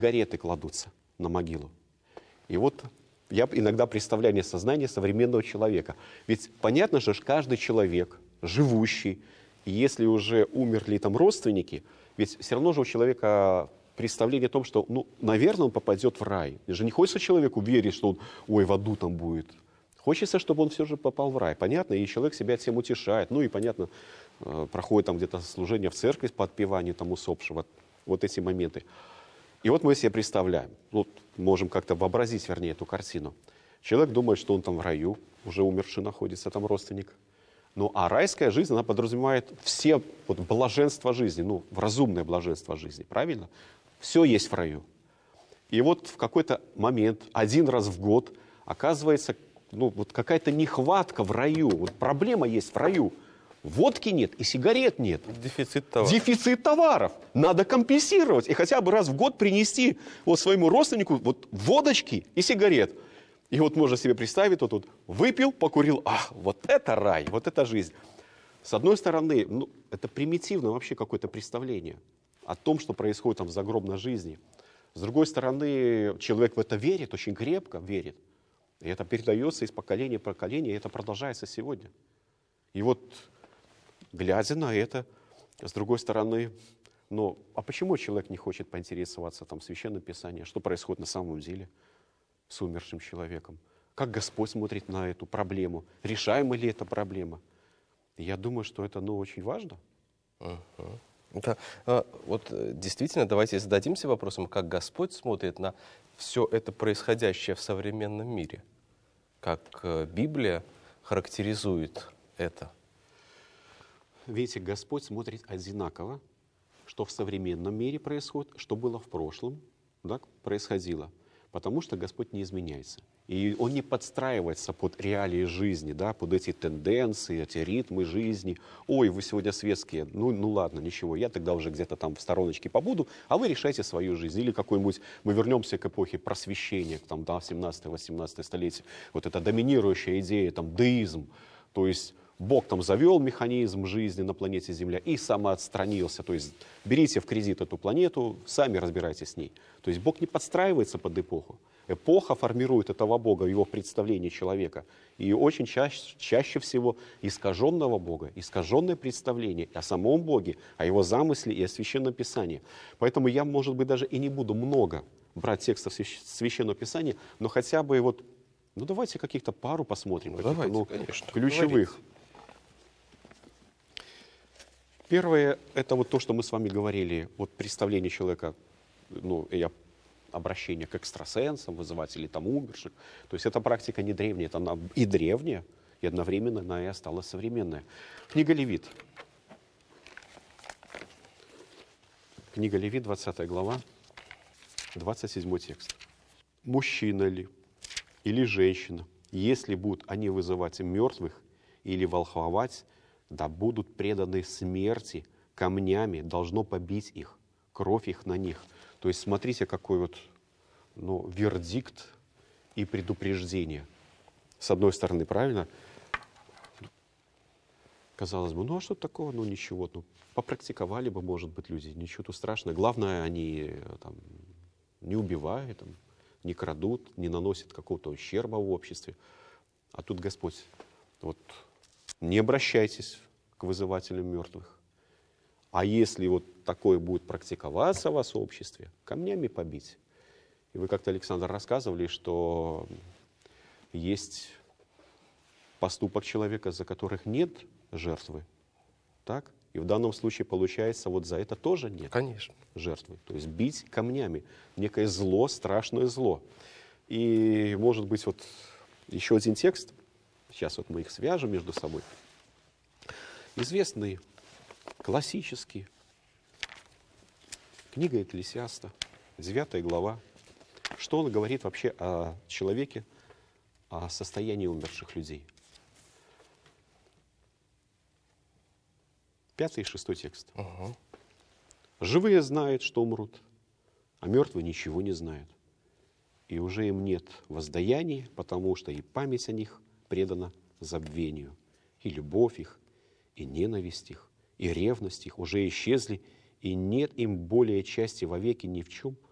сигареты кладутся на могилу. И вот я иногда представляю сознание современного человека. Ведь понятно же, каждый человек, живущий, если уже умерли там родственники, ведь все равно же у человека представление о том, что, наверное, он попадет в рай. И же не хочется человеку верить, что он, в аду там будет. Хочется, чтобы он все же попал в рай. Понятно, и человек себя всем утешает. И понятно, проходит там где-то служение в церкви по отпеванию там усопшего. Вот эти моменты. И вот мы себе представляем, можем как-то вообразить, вернее, эту картину. Человек думает, что он там в раю, уже умерший находится, там родственник. А райская жизнь, она подразумевает все блаженства жизни, разумное блаженство жизни, правильно? Все есть в раю. И вот в какой-то момент, один раз в год, оказывается, какая-то нехватка в раю, проблема есть в раю. Водки нет и сигарет нет. Дефицит товаров. Дефицит товаров. Надо компенсировать. И хотя бы раз в год принести своему родственнику водочки и сигарет. И можно себе представить, выпил, покурил. Вот это рай, вот это жизнь. С одной стороны, это примитивно вообще какое-то представление о том, что происходит там в загробной жизни. С другой стороны, человек в это верит, очень крепко верит. И это передается из поколения в поколение, и это продолжается сегодня. И глядя на это, с другой стороны, почему человек не хочет поинтересоваться там Священным Писанием, что происходит на самом деле с умершим человеком? Как Господь смотрит на эту проблему? Решаема ли эта проблема? И я думаю, что это очень важно. Да. Действительно, давайте зададимся вопросом, как Господь смотрит на все это происходящее в современном мире. Как Библия характеризует это. Видите, Господь смотрит одинаково, что в современном мире происходит, что было в прошлом, происходило. Потому что Господь не изменяется. И Он не подстраивается под реалии жизни, под эти тенденции, эти ритмы жизни. Ой, вы сегодня светские, ладно, ничего, я тогда уже где-то там в стороночке побуду, а вы решайте свою жизнь. Или какой-нибудь, мы вернемся к эпохе просвещения, в 17-18 столетие. Это доминирующая идея, деизм, то есть Бог завел механизм жизни на планете Земля и самоотстранился. То есть берите в кредит эту планету, сами разбирайтесь с ней. То есть Бог не подстраивается под эпоху. Эпоха формирует этого Бога, его представление человека. И очень чаще всего искаженного Бога, искаженное представление о самом Боге, о его замысле и о Священном Писании. Поэтому я, может быть, даже и не буду много брать текстов Священного Писания, но хотя бы давайте каких-то пару посмотрим. Давайте, конечно. Ключевых. Говорите. Первое, это то, что мы с вами говорили, представление человека, обращение к экстрасенсам, вызывателей умерших. То есть эта практика не древняя, она и древняя, и одновременно она и осталась современная. Книга Левит. Книга Левит, 20 глава, 27 текст. «Мужчина ли или женщина, если будут они вызывать мертвых или волхвовать, да будут преданы смерти камнями, должно побить их, кровь их на них». То есть смотрите, какой вердикт и предупреждение. С одной стороны, правильно? Казалось бы, а что такого? Ничего. Попрактиковали бы, может быть, люди. Ничего тут страшного. Главное, они не убивают, не крадут, не наносят какого-то ущерба в обществе. А тут Господь, не обращайтесь к вызывателям мертвых. А если такое будет практиковаться в вас в обществе, камнями побить. И вы как-то, Александр, рассказывали, что есть поступок человека, за которых нет жертвы. Так? И в данном случае, получается, за это тоже нет жертвы. То есть бить камнями. Некое зло, страшное зло. И, может быть, еще один текст. Сейчас мы их свяжем между собой. Известный, классический. Книга Экклесиаста, 9 глава. Что он говорит вообще о человеке, о состоянии умерших людей? 5 и 6 текст. «Живые знают, что умрут, а мертвые ничего не знают. И уже им нет воздаяния, потому что и память о них предана забвению, и любовь их, и ненависть их, и ревность их уже исчезли, и нет им более части вовеки ни в чем,